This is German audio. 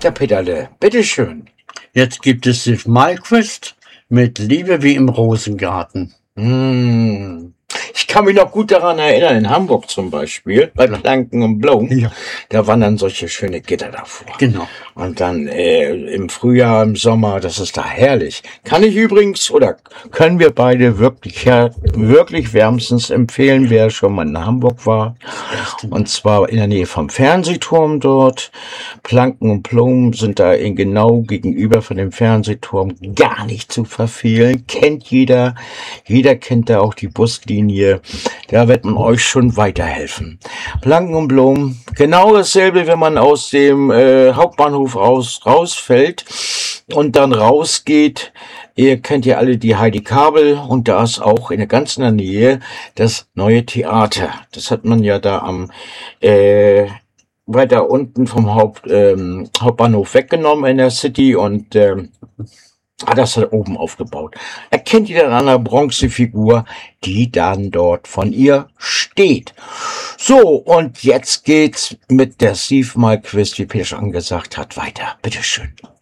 Ja, Peterle, bitteschön. Jetzt gibt es Steve Malquist mit Liebe wie im Rosengarten. Ich kann mich noch gut daran erinnern, in Hamburg zum Beispiel, bei Planken und Blumen, Ja. da waren dann solche schöne Gitter davor. Genau. Und dann im Frühjahr, im Sommer, das ist da herrlich. Kann ich übrigens, oder können wir beide wirklich wärmstens empfehlen, wer schon mal in Hamburg war. Und zwar in der Nähe vom Fernsehturm dort. Planken und Blumen sind da genau gegenüber von dem Fernsehturm, gar nicht zu verfehlen. Kennt jeder. Jeder kennt da auch die Buslinie. Da wird man euch schon weiterhelfen. Planken und Blumen, genau dasselbe, wenn man aus dem Hauptbahnhof rausfällt und dann rausgeht. Ihr kennt ja alle die Heidi Kabel und da ist auch in der ganzen Nähe das neue Theater. Das hat man ja da am weiter unten vom Hauptbahnhof weggenommen in der City und hat das dann oben aufgebaut. Erkennt ihr dann an der Bronzefigur, die dann dort von ihr steht. So, und jetzt geht's mit der Steve Malquist, wie Peter schon gesagt hat, weiter. Bitteschön.